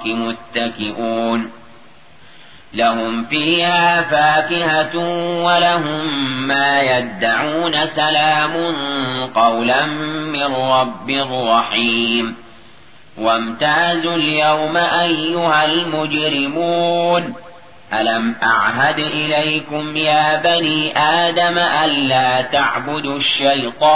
متكئون لهم فيها فاكهة ولهم ما يدعون سلام قولا من رب رحيم وامتازوا اليوم أيها المجرمون ألم أعهد إليكم يا بني آدم ألا تعبدوا الشيطان